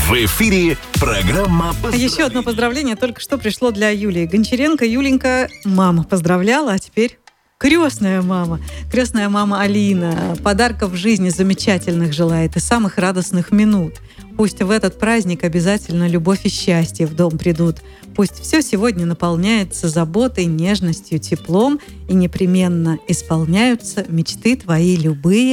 В эфире программа Еще одно поздравление только что пришло для Юлии Гончаренко. Юленька, мама поздравляла, а теперь крестная мама. Крестная мама Алина подарков в жизни замечательных желает и самых радостных минут. Пусть в этот праздник обязательно любовь и счастье в дом придут. Пусть все сегодня наполняется заботой, нежностью, теплом и непременно исполняются мечты твои любые.